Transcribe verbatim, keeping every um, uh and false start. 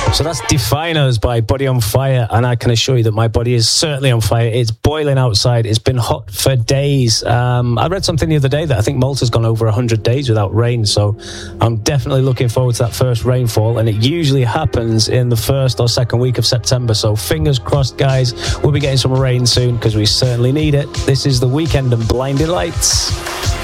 So that's Definers by Body on Fire, and I can assure you that my body is certainly on fire. It's boiling outside. It's been hot for days. Um, I read something the other day that I think Malta's gone over one hundred days without rain, so I'm definitely looking forward to that first rainfall, and it usually happens in the first or second week of September, so fingers crossed, guys. We'll be getting some rain soon because we certainly need it. This is The Weeknd and Blinding Lights.